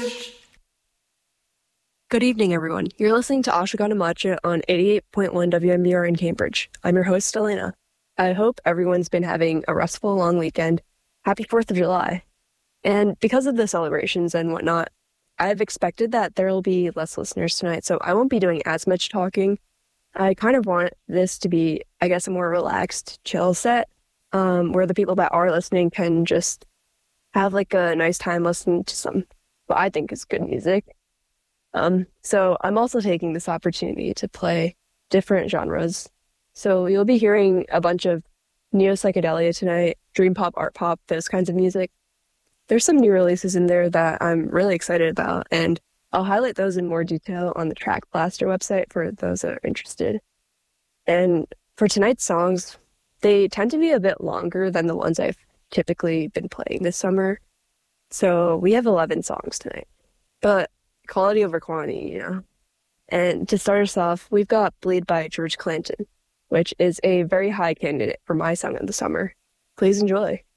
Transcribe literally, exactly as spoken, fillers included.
Good evening, everyone. You're listening to Ashwagandha Matcha on eighty-eight point one W M B R in Cambridge. I'm your host, Elena. I hope everyone's been having a restful long weekend. Happy fourth of July. And because of the celebrations and whatnot, I've expected that there will be less listeners tonight, so I won't be doing as much talking. I kind of want this to be, I guess, a more relaxed, chill set, um, where the people that are listening can just have like a nice time listening to some what I think is good music. Um, so I'm also taking this opportunity to play different genres. So you'll be hearing a bunch of neo-psychedelia tonight, dream pop, art pop, those kinds of music. There's some new releases in there that I'm really excited about, and I'll highlight those in more detail on the Track Blaster website for those that are interested. And for tonight's songs, they tend to be a bit longer than the ones I've typically been playing this summer. So we have eleven songs tonight, but quality over quantity, you know. And to start us off, we've got Bleed by George Clanton, which is a very high candidate for my song of the summer. Please enjoy.